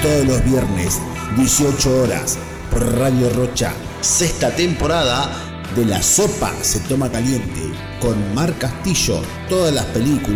todos los viernes, 18 horas, por Radio Rocha. Sexta temporada de La Sopa se toma caliente, con Mar Castillo, todas las películas